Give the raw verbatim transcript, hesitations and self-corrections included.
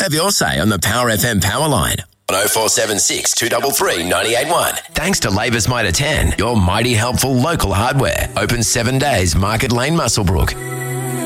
Have your say on the Power F M Powerline on oh four seven six, two three three, nine eight one. Thanks to Labour's Mitre ten, your mighty helpful local hardware. Open seven days, Market Lane, Muswellbrook.